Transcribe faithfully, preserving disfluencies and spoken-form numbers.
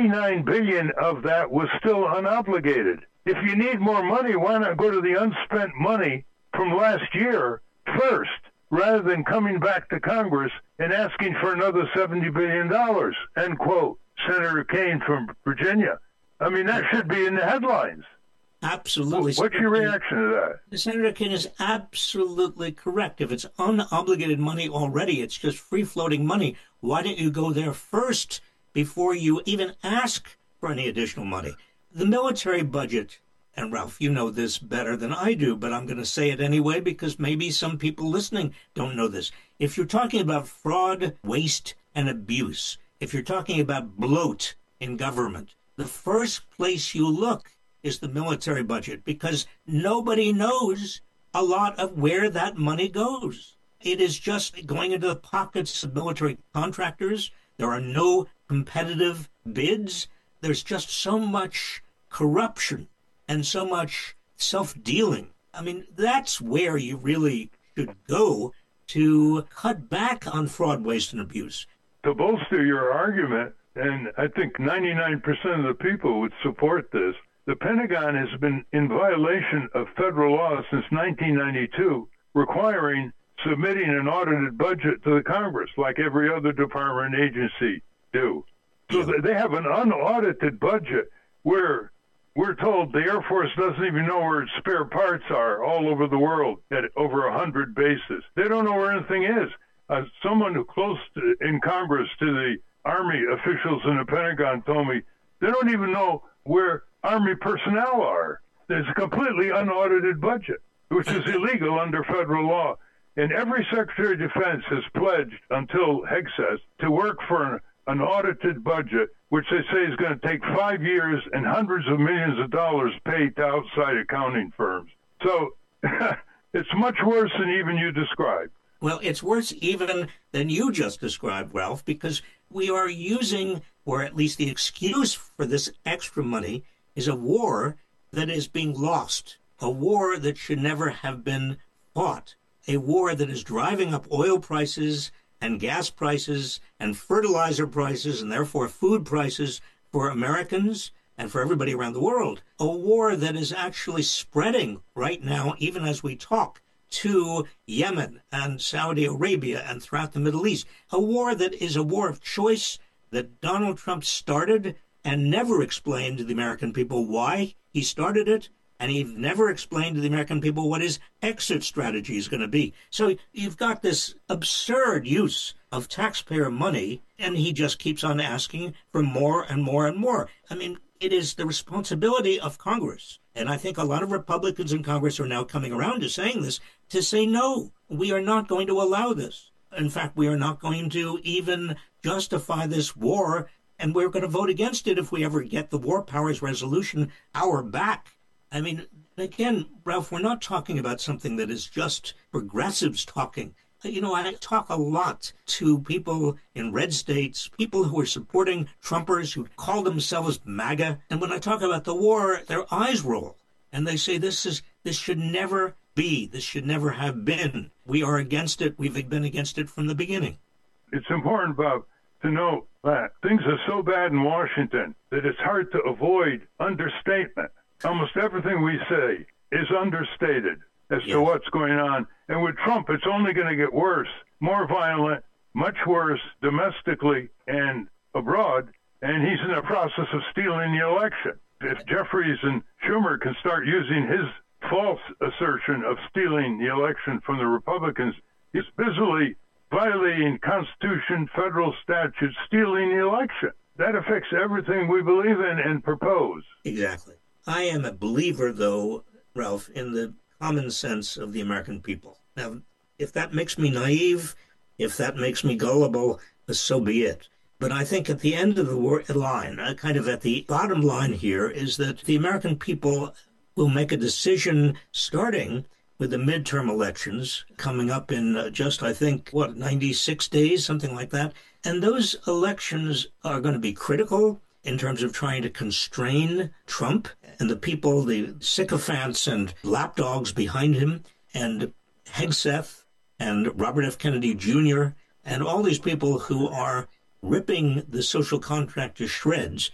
ninety-nine billion dollars of that was still unobligated. If you need more money, why not go to the unspent money from last year first, rather than coming back to Congress and asking for another seventy billion dollars, end quote. Senator Kaine from Virginia. I mean, that should be in the headlines. Absolutely. What's your reaction to that? Senator Kaine is absolutely correct. If it's unobligated money already, it's just free-floating money. Why don't you go there first before you even ask for any additional money? The military budget, and Ralph, you know this better than I do, but I'm going to say it anyway because maybe some people listening don't know this. If you're talking about fraud, waste, and abuse, if you're talking about bloat in government, the first place you look is the military budget, because nobody knows a lot of where that money goes. It is just going into the pockets of military contractors. There are no competitive bids. There's just so much corruption and so much self-dealing. I mean, that's where you really should go to cut back on fraud, waste, and abuse. To bolster your argument, and I think ninety-nine percent of the people would support this, the Pentagon has been in violation of federal law since nineteen ninety-two, requiring submitting an audited budget to the Congress, like every other department and agency do. So Yeah. they have an unaudited budget where we're told the Air Force doesn't even know where its spare parts are all over the world at over one hundred bases. They don't know where anything is. Uh, someone who close to, in Congress to the Army officials in the Pentagon told me they don't even know where Army personnel are. There's a completely unaudited budget, which is illegal under federal law. And every Secretary of Defense has pledged, until Hegseth, to work for an, an audited budget, which they say is going to take five years and hundreds of millions of dollars paid to outside accounting firms. So it's much worse than even you described. Well, it's worse even than you just described, Ralph, because we are using, or at least the excuse for this extra money, is a war that is being lost, a war that should never have been fought, a war that is driving up oil prices and gas prices and fertilizer prices and therefore food prices for Americans and for everybody around the world, a war that is actually spreading right now, even as we talk, to Yemen and Saudi Arabia and throughout the Middle East, a war that is a war of choice that Donald Trump started and never explained to the American people why he started it, and he never explained to the American people what his exit strategy is going to be. So you've got this absurd use of taxpayer money, and he just keeps on asking for more and more and more. I mean, it is the responsibility of Congress, and I think a lot of Republicans in Congress are now coming around to saying this, to say, no, we are not going to allow this. In fact, we are not going to even justify this war, and we're going to vote against it if we ever get the War Powers Resolution our back. I mean, again, Ralph, we're not talking about something that is just progressives talking. You know, I talk a lot to people in red states, people who are supporting Trumpers who call themselves MAGA. And when I talk about the war, their eyes roll. And they say, this is this should never be. This should never have been. We are against it. We've been against it from the beginning. It's important, Bob, to note that things are so bad in Washington that it's hard to avoid understatement. Almost everything we say is understated as Yes. to what's going on. And with Trump, it's only going to get worse, more violent, much worse domestically and abroad. And he's in the process of stealing the election. If Jeffries and Schumer can start using his false assertion of stealing the election from the Republicans, he's busily violating Constitution, federal statutes, stealing the election. That affects everything we believe in and propose. Exactly. I am a believer, though, Ralph, in the common sense of the American people. Now, if that makes me naive, if that makes me gullible, so be it. But I think at the end of the line, uh, kind of at the bottom line here, is that the American people will make a decision starting with the midterm elections coming up in uh, just, I think, what, ninety-six days, something like that. And those elections are going to be critical in terms of trying to constrain Trump and the people, the sycophants and lapdogs behind him, and Hegseth and Robert F. Kennedy Junior, and all these people who are ripping the social contract to shreds